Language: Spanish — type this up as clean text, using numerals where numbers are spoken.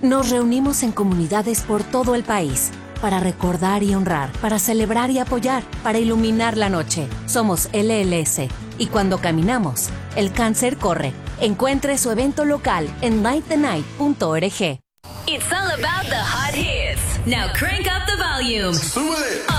Nos reunimos en comunidades por todo el país para recordar y honrar, para celebrar y apoyar, para iluminar la noche. Somos LLS y cuando caminamos, el cáncer corre. Encuentre su evento local en lightthenight.org. It's all about the hot hits. Now crank up the volume. ¡Súbele!